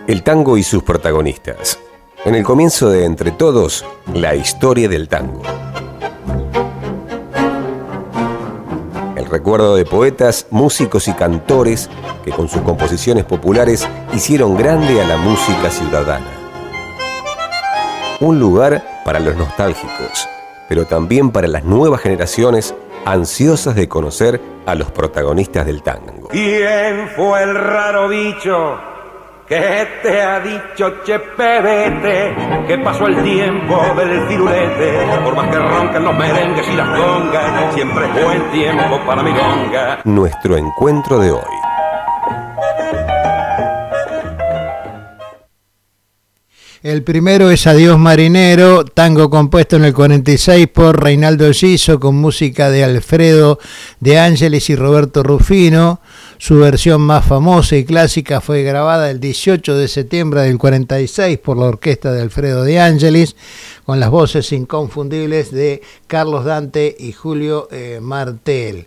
El tango y sus protagonistas. En el comienzo de Entre Todos, la historia del tango. El recuerdo de poetas, músicos y cantores que con sus composiciones populares hicieron grande a la música ciudadana. Un lugar para los nostálgicos, pero también para las nuevas generaciones ansiosas de conocer a los protagonistas del tango. ¿Quién fue el raro bicho que te ha dicho, che pebete, que pasó el tiempo del firulete? Por más que roncan los merengues y las congas, siempre es buen tiempo para milonga. Nuestro encuentro de hoy. El primero es Adiós Marinero, tango compuesto en el 46 por Reinaldo Giso con música de Alfredo De Angelis y Roberto Rufino. Su versión más famosa y clásica fue grabada el 18 de septiembre del 46 por la orquesta de Alfredo De Angelis, con las voces inconfundibles de Carlos Dante y Julio Martel.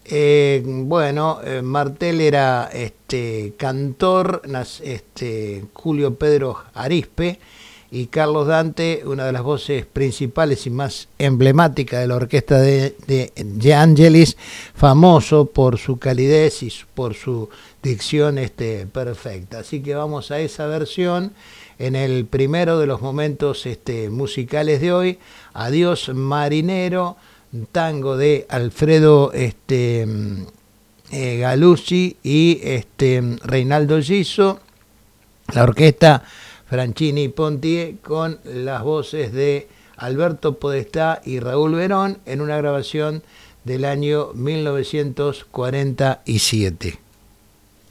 Martel era cantor, Julio Pedro Arispe, y Carlos Dante, una de las voces principales y más emblemáticas de la orquesta de Angelis, famoso por su calidez y por su dicción perfecta. Así que vamos a esa versión en el primero de los momentos musicales de hoy. Adiós Marinero, tango de Alfredo Galuzzi y Reinaldo Giso, la orquesta Franchini Pontier, con las voces de Alberto Podestá y Raúl Verón, en una grabación del año 1947.